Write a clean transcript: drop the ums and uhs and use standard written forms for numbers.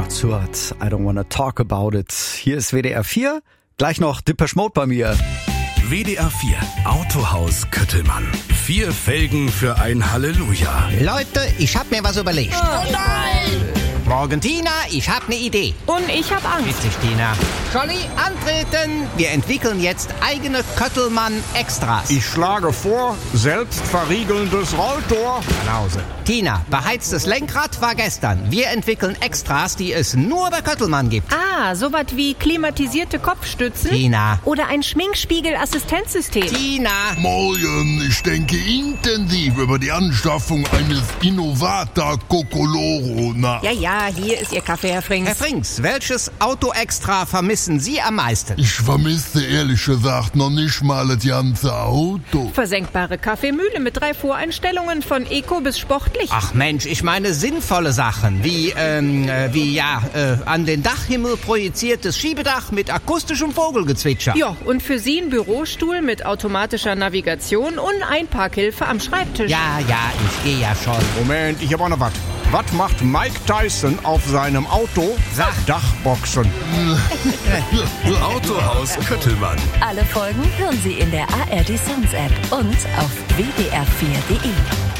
absurd. I don't wanna talk about it. Hier ist WDR 4. Gleich noch Depeche Mode bei mir. WDR 4 Autohaus Köttelmann. 4 Felgen für ein Halleluja. Leute, ich hab mir was überlegt. Oh nein! Morgen, Tina, ich hab ne Idee. Und ich hab Angst. Witzig, Tina. Scholli, antreten. Wir entwickeln jetzt eigene Köttelmann-Extras. Ich schlage vor, selbstverriegelndes Rolltor. Pause. Tina, beheiztes Lenkrad war gestern. Wir entwickeln Extras, die es nur bei Köttelmann gibt. Ah, sowas wie klimatisierte Kopfstützen? Tina. Oder ein Schminkspiegel-Assistenzsystem? Tina. Morgen, ich denke intensiv über die Anschaffung eines Innovata Cocoloro nach. Ja, hier ist Ihr Kaffee, Herr Frings. Herr Frings, welches Auto-Extra vermissen Sie am meisten? Ich vermisse ehrlich gesagt noch nicht mal das ganze Auto. Versenkbare Kaffeemühle mit 3 Voreinstellungen von Eco bis sportlich. Ach Mensch, ich meine sinnvolle Sachen, wie an den Dachhimmel projiziertes Schiebedach mit akustischem Vogelgezwitscher. Ja, und für Sie ein Bürostuhl mit automatischer Navigation und Einparkhilfe am Schreibtisch. Ja, ich gehe ja schon. Moment, ich hab auch noch was. Was macht Mike Tyson auf seinem Auto? Sag. Dachboxen. Autohaus Köttelmann. Alle Folgen hören Sie in der ARD Sounds App und auf wdr4.de.